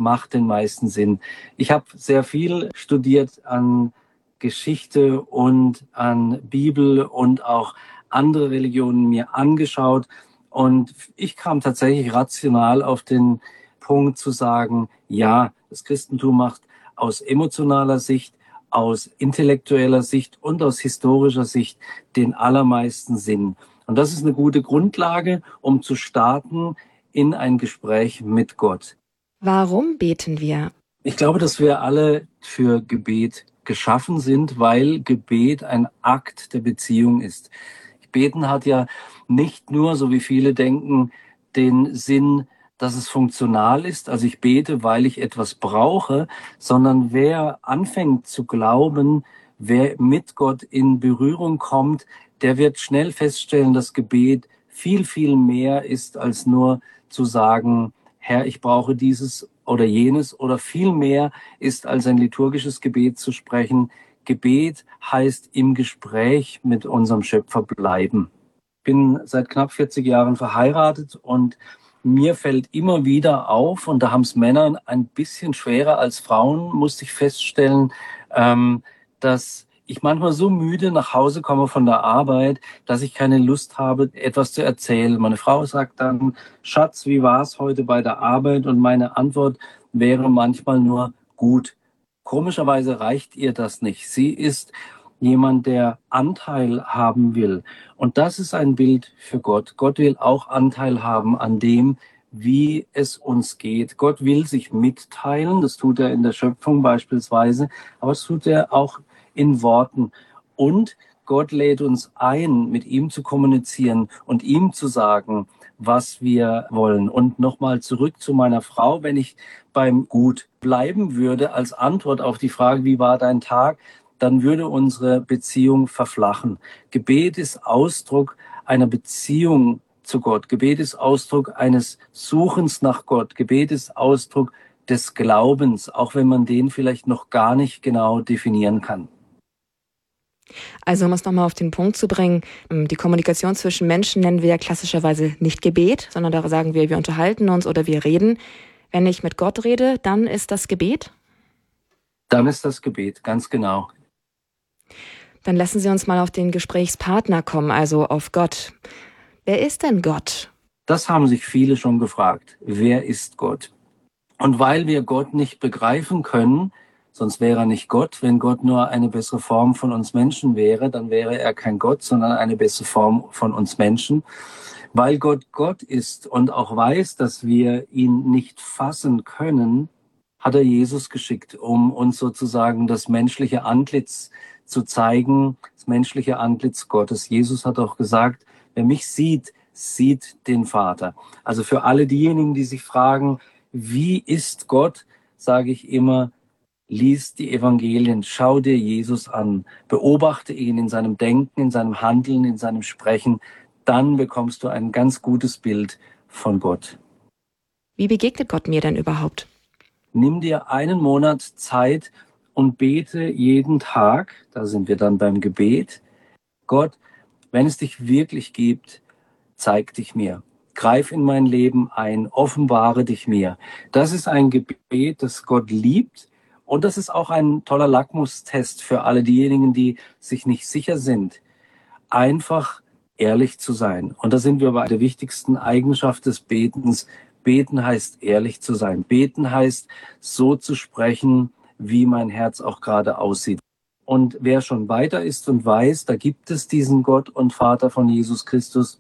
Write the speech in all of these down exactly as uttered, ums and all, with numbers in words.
macht den meisten Sinn. Ich habe sehr viel studiert an Geschichte und an Bibel und auch andere Religionen mir angeschaut. Und ich kam tatsächlich rational auf den Punkt zu sagen, ja, das Christentum macht aus emotionaler Sicht, aus intellektueller Sicht und aus historischer Sicht den allermeisten Sinn. Und das ist eine gute Grundlage, um zu starten in ein Gespräch mit Gott. Warum beten wir? Ich glaube, dass wir alle für Gebet geschaffen sind, weil Gebet ein Akt der Beziehung ist. Beten hat ja nicht nur, so wie viele denken, den Sinn, dass es funktional ist, also ich bete, weil ich etwas brauche, sondern wer anfängt zu glauben, wer mit Gott in Berührung kommt, der wird schnell feststellen, dass Gebet viel, viel mehr ist, als nur zu sagen, Herr, ich brauche dieses oder jenes, oder viel mehr ist, als ein liturgisches Gebet zu sprechen. Gebet heißt im Gespräch mit unserem Schöpfer bleiben. Ich bin seit knapp vierzig Jahren verheiratet und mir fällt immer wieder auf, und da haben es Männer ein bisschen schwerer als Frauen, musste ich feststellen, ähm, dass ich manchmal so müde nach Hause komme von der Arbeit, dass ich keine Lust habe, etwas zu erzählen. Meine Frau sagt dann, Schatz, wie war es heute bei der Arbeit? Und meine Antwort wäre manchmal nur gut. Komischerweise reicht ihr das nicht. Sie ist jemand, der Anteil haben will. Und das ist ein Bild für Gott. Gott will auch Anteil haben an dem, wie es uns geht. Gott will sich mitteilen. Das tut er in der Schöpfung beispielsweise. Aber das tut er auch in Worten. Und Gott lädt uns ein, mit ihm zu kommunizieren und ihm zu sagen, was wir wollen. Und nochmal zurück zu meiner Frau, wenn ich beim Gut bleiben würde als Antwort auf die Frage, wie war dein Tag, dann würde unsere Beziehung verflachen. Gebet ist Ausdruck einer Beziehung zu Gott. Gebet ist Ausdruck eines Suchens nach Gott. Gebet ist Ausdruck des Glaubens, auch wenn man den vielleicht noch gar nicht genau definieren kann. Also um es nochmal auf den Punkt zu bringen, die Kommunikation zwischen Menschen nennen wir ja klassischerweise nicht Gebet, sondern da sagen wir, wir unterhalten uns oder wir reden. Wenn ich mit Gott rede, dann ist das Gebet? Dann ist das Gebet, ganz genau. Dann lassen Sie uns mal auf den Gesprächspartner kommen, also auf Gott. Wer ist denn Gott? Das haben sich viele schon gefragt. Wer ist Gott? Und weil wir Gott nicht begreifen können, sonst wäre er nicht Gott. Wenn Gott nur eine bessere Form von uns Menschen wäre, dann wäre er kein Gott, sondern eine bessere Form von uns Menschen. Weil Gott Gott ist und auch weiß, dass wir ihn nicht fassen können, hat er Jesus geschickt, um uns sozusagen das menschliche Antlitz zu zeigen, das menschliche Antlitz Gottes. Jesus hat auch gesagt, wer mich sieht, sieht den Vater. Also für alle diejenigen, die sich fragen, wie ist Gott, sage ich immer, lies die Evangelien, schau dir Jesus an, beobachte ihn in seinem Denken, in seinem Handeln, in seinem Sprechen, dann bekommst du ein ganz gutes Bild von Gott. Wie begegnet Gott mir denn überhaupt? Nimm dir einen Monat Zeit und bete jeden Tag, da sind wir dann beim Gebet, Gott, wenn es dich wirklich gibt, zeig dich mir. Greif in mein Leben ein, offenbare dich mir. Das ist ein Gebet, das Gott liebt. Und das ist auch ein toller Lackmustest für alle diejenigen, die sich nicht sicher sind. Einfach ehrlich zu sein. Und da sind wir bei der wichtigsten Eigenschaft des Betens. Beten heißt ehrlich zu sein. Beten heißt so zu sprechen, wie mein Herz auch gerade aussieht. Und wer schon weiter ist und weiß, da gibt es diesen Gott und Vater von Jesus Christus,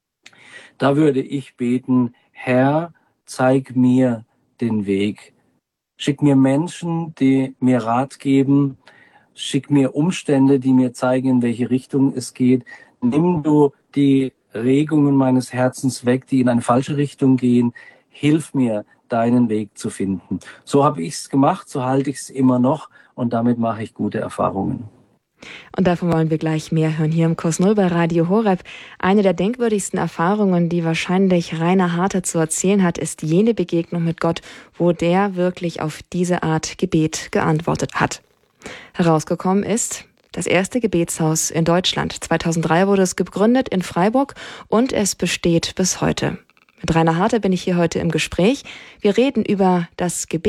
da würde ich beten, Herr, zeig mir den Weg. Schick mir Menschen, die mir Rat geben. Schick mir Umstände, die mir zeigen, in welche Richtung es geht. Nimm du die Regungen meines Herzens weg, die in eine falsche Richtung gehen. Hilf mir, deinen Weg zu finden. So habe ich es gemacht, so halte ich es immer noch und damit mache ich gute Erfahrungen. Und davon wollen wir gleich mehr hören hier im Kurs Null bei Radio Horeb. Eine der denkwürdigsten Erfahrungen, die wahrscheinlich Rainer Harter zu erzählen hat, ist jene Begegnung mit Gott, wo der wirklich auf diese Art Gebet geantwortet hat. Herausgekommen ist das erste Gebetshaus in Deutschland. zweitausenddrei wurde es gegründet in Freiburg und es besteht bis heute. Mit Rainer Harter bin ich hier heute im Gespräch. Wir reden über das Gebet.